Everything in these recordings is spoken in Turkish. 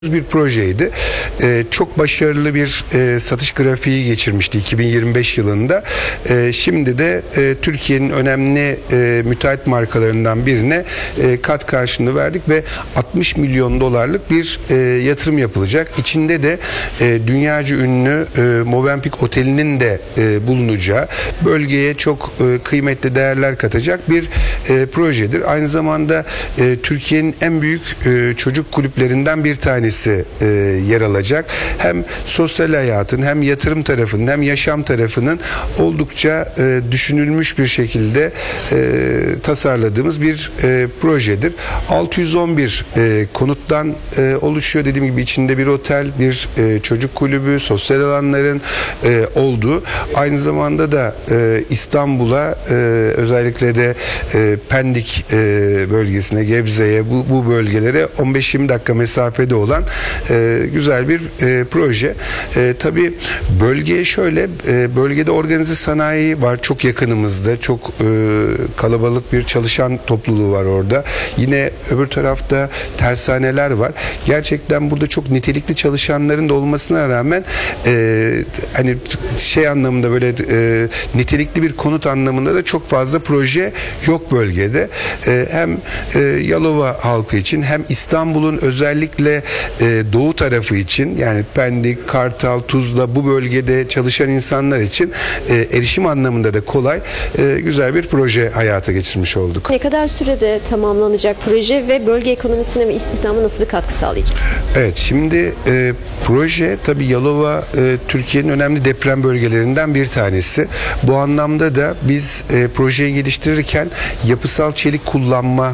bir projeydi. Çok başarılı bir satış grafiği geçirmişti 2025 yılında. Şimdi de Türkiye'nin önemli müteahhit markalarından birine kat karşılığını verdik ve 60 milyon dolarlık bir yatırım yapılacak. İçinde de dünyaca ünlü Movenpick Oteli'nin de bulunacağı, bölgeye çok kıymetli değerler katacak bir projedir. Aynı zamanda Türkiye'nin en büyük çocuk kulüplerinden bir tanesi yer alacak. Hem sosyal hayatın hem yatırım tarafının hem yaşam tarafının oldukça düşünülmüş bir şekilde tasarladığımız bir projedir. 611 konuttan oluşuyor. Dediğim gibi içinde bir otel, bir çocuk kulübü, sosyal alanların olduğu. Aynı zamanda da İstanbul'a özellikle de Pendik bölgesine, Gebze'ye bu bölgelere 15-20 dakika mesafede olan güzel bir proje. Tabii bölgeye şöyle, bölgede organize sanayi var çok yakınımızda. Çok kalabalık bir çalışan topluluğu var orada. Yine öbür tarafta tersaneler var. Gerçekten burada çok nitelikli çalışanların da olmasına rağmen hani şey anlamında böyle nitelikli bir konut anlamında da çok fazla proje yok bölgede. Hem Yalova halkı için hem İstanbul'un özellikle doğu tarafı için, yani Pendik, Kartal, Tuzla, bu bölgede çalışan insanlar için erişim anlamında da kolay, güzel bir proje hayata geçirmiş olduk. Ne kadar sürede tamamlanacak proje ve bölge ekonomisine ve istihdama nasıl bir katkı sağlayacak? Evet, şimdi proje tabii Yalova Türkiye'nin önemli deprem bölgelerinden bir tanesi. Bu anlamda da biz projeyi geliştirirken yapısal çelik kullanma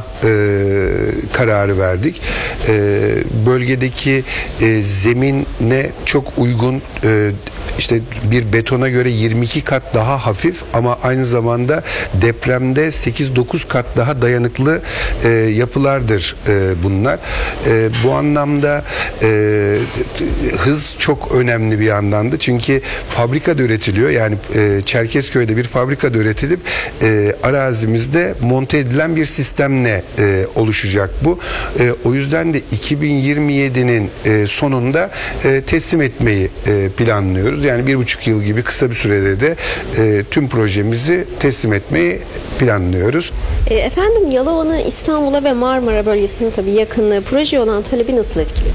kararı verdik. Bölgedeki zemine çok uygun, işte bir betona göre 22 kat daha hafif ama aynı zamanda depremde 8-9 kat daha dayanıklı yapılardır bunlar. Bu anlamda hız çok önemli bir yandan da, çünkü fabrikada üretiliyor. Yani Çerkezköy'de bir fabrikada üretilip arazimizde monte edilen bir sistemle oluşacak bu. O yüzden de 2027'nin sonunda teslim etmeyi planlıyoruz. Yani 1,5 yıl gibi kısa bir sürede de tüm projemizi teslim etmeyi planlıyoruz. Efendim, Yalova'nın İstanbul'a ve Marmara bölgesine tabii yakınlığı projeye olan talebi nasıl etkiliyor?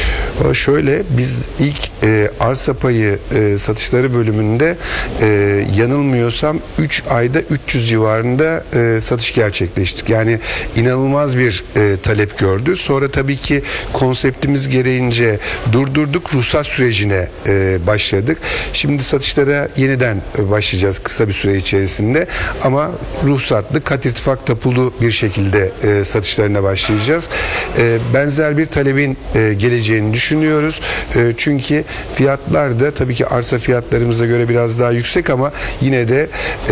Şöyle, biz ilk arsa payı satışları bölümünde yanılmıyorsam 3 ayda 300 civarında satış gerçekleştik. Yani inanılmaz bir talep gördü. Sonra tabii ki konseptimiz gereğince durdurduk, ruhsat sürecine başladık. Şimdi satışlara yeniden başlayacağız kısa bir süre içerisinde ama ruhsatlı, kat irtifak tapulu bir şekilde satışlarına başlayacağız. Benzer bir talebin geleceğini düşünüyoruz. Çünkü fiyatlar da tabii ki arsa fiyatlarımıza göre biraz daha yüksek ama yine de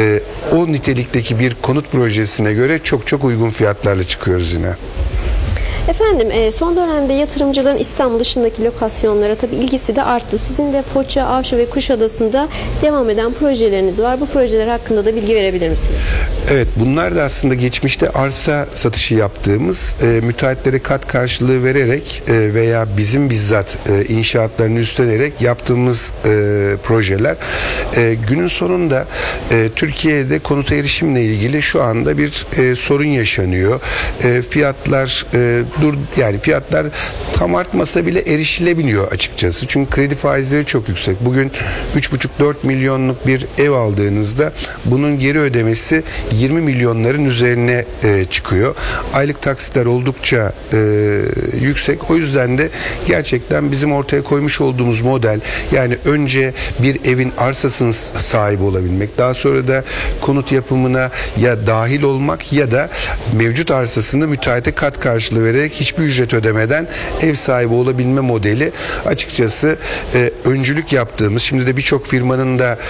o nitelikteki bir konut projesine göre çok çok uygun fiyatlarla çıkıyoruz yine. Efendim, son dönemde yatırımcıların İstanbul dışındaki lokasyonlara tabii ilgisi de arttı. Sizin de Foça, Avşa ve Kuşadası'nda devam eden projeleriniz var. Bu projeler hakkında da bilgi verebilir misiniz? Evet, bunlar da aslında geçmişte arsa satışı yaptığımız, müteahhitlere kat karşılığı vererek veya bizim bizzat inşaatlarını üstlenerek yaptığımız projeler. Günün sonunda Türkiye'de konuta erişimle ilgili şu anda bir sorun yaşanıyor. Fiyatlar yani fiyatlar tam artmasa bile erişilebiliyor açıkçası. Çünkü kredi faizleri çok yüksek. Bugün 3,5-4 milyonluk bir ev aldığınızda bunun geri ödemesi 20 milyonların üzerine çıkıyor. Aylık taksitler oldukça yüksek. O yüzden de gerçekten bizim ortaya koymuş olduğumuz model, yani önce bir evin arsasının sahibi olabilmek, daha sonra da konut yapımına ya dahil olmak ya da mevcut arsasını müteahhite kat karşılığı vererek hiçbir ücret ödemeden ev sahibi olabilme modeli açıkçası öncülük yaptığımız, şimdi de birçok firmanın da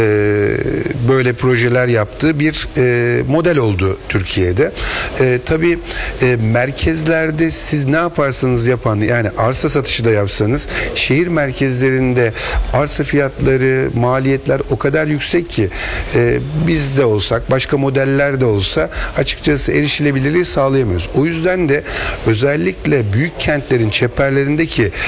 böyle projeler yaptığı bir model oldu Türkiye'de. Tabii merkezlerde siz ne yaparsanız yapın, yani arsa satışı da yapsanız şehir merkezlerinde arsa fiyatları, maliyetler o kadar yüksek ki biz de olsak, başka modeller de olsa açıkçası erişilebilirliği sağlayamıyoruz. O yüzden de özellikle büyük kentlerin çeperlerindeki